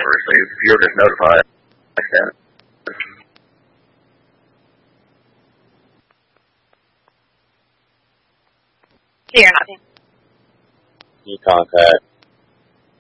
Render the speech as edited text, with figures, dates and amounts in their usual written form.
so you'll just notify like that. So you're not paying. You contact